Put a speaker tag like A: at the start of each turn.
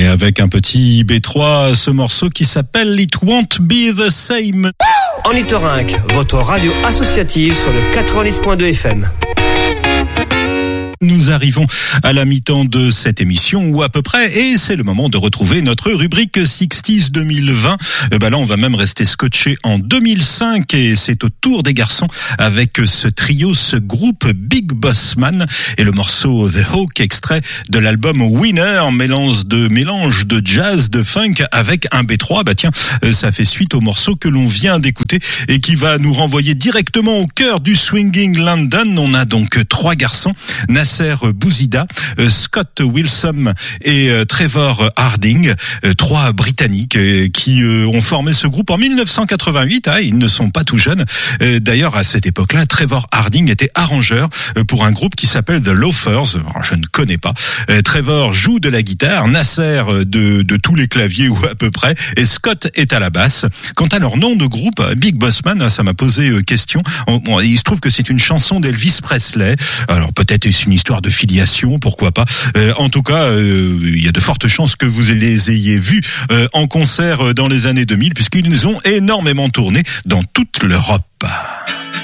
A: Et avec un petit B3, ce morceau qui s'appelle It Won't Be The Same.
B: Ornithorynque, votre radio associative sur le 90.2 FM.
A: Nous arrivons à la mi-temps de cette émission, ou à peu près, et c'est le moment de retrouver notre rubrique 60s 2020. Là, on va même rester scotché en 2005, et c'est au tour des garçons avec ce trio, ce groupe Big Boss Man, et le morceau The Hawk, extrait de l'album Winner, mélange de jazz, de funk avec un B3. Tiens, ça fait suite au morceau que l'on vient d'écouter et qui va nous renvoyer directement au cœur du swinging London. On a donc trois garçons, Nasser Bouzida, Scott Wilson et Trevor Harding, trois Britanniques qui ont formé ce groupe en 1988. Ils ne sont pas tout jeunes. D'ailleurs, à cette époque-là, Trevor Harding était arrangeur pour un groupe qui s'appelle The Loafers. Alors, je ne connais pas. Trevor joue de la guitare, Nasser de tous les claviers ou à peu près, et Scott est à la basse. Quant à leur nom de groupe, Big Boss Man, ça m'a posé question. Il se trouve que c'est une chanson d'Elvis Presley. Alors peut-être est-ce une histoire de filiation, pourquoi pas. En tout cas, il y a de fortes chances que vous les ayez vus en concert dans les années 2000, puisqu'ils ont énormément tourné dans toute l'Europe.